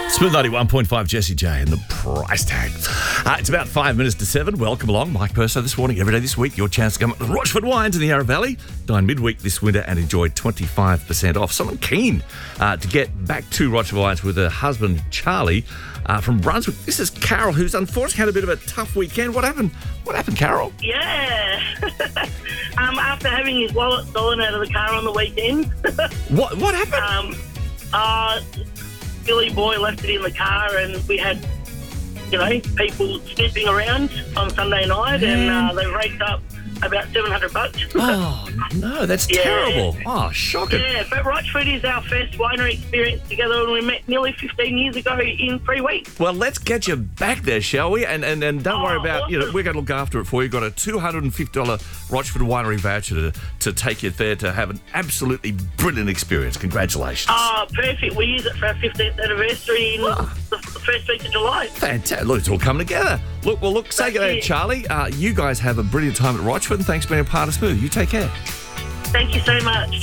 Smooth 91.5 Jesse J and the price tag. It's about 5 minutes to 7. Welcome along. Mike Purso this morning. Every day this week, your chance to come up with Rochford Wines in the Yarra Valley. Dine midweek this winter and enjoy 25% off. Someone keen to get back to Rochford Wines with her husband, Charlie, from Brunswick. This is Carol, who's unfortunately had a bit of a tough weekend. What happened? What happened, Carol? Yeah. After having his wallet stolen out of the car on the weekend. What happened? Billy boy left it in the car, and we had, people sniffing around on Sunday night, and they raked up about $700. Oh, no, that's terrible. Oh, shocking. Yeah, but Rochford is our first winery experience together, and we met nearly 15 years ago in 3 weeks. Well, let's get you back there, shall we? And don't worry about, awesome. We're going to look after it for you. You've got a $250 Rochford Winery voucher to take you there to have an absolutely brilliant experience. Congratulations. Oh, perfect. We use it for our 15th anniversary in the first week of July. Fantastic. Look, it's all coming together. Look, say good day, Charlie. You guys have a brilliant time at Rochford, and thanks for being a part of Smooth. You take care. Thank you so much.